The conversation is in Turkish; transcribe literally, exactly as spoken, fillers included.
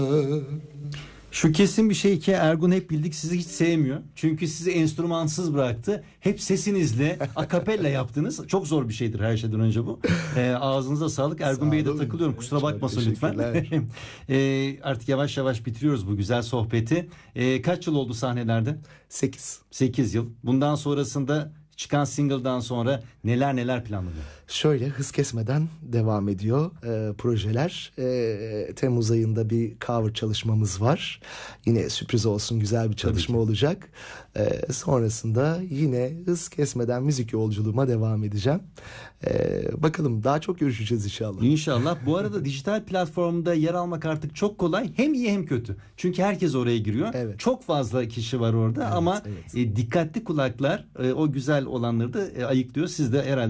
Şu kesin bir şey ki Ergun hep bildik sizi hiç sevmiyor. Çünkü sizi enstrümansız bıraktı. Hep sesinizle akapella yaptınız. Çok zor bir şeydir her şeyden önce bu. E, ağzınıza sağlık. Ergun Bey'e de takılıyorum. Kusura Çok bakmasın lütfen. e, artık yavaş yavaş bitiriyoruz bu güzel sohbeti. E, kaç yıl oldu sahnelerde? sekiz. sekiz yıl. Bundan sonrasında çıkan single'dan sonra neler neler planlanıyor? Şöyle hız kesmeden devam ediyor e, projeler. E, Temmuz ayında bir cover çalışmamız var. Yine sürpriz olsun, güzel bir çalışma olacak. E, sonrasında yine hız kesmeden müzik yolculuğuma devam edeceğim. E, bakalım daha çok görüşeceğiz inşallah. İnşallah. Bu arada dijital platformda yer almak artık çok kolay. Hem iyi hem kötü. Çünkü herkes oraya giriyor. Evet. Çok fazla kişi var orada Evet, ama evet. e, dikkatli kulaklar e, o güzel olanları da e, ayıklıyor. Siz de herhalde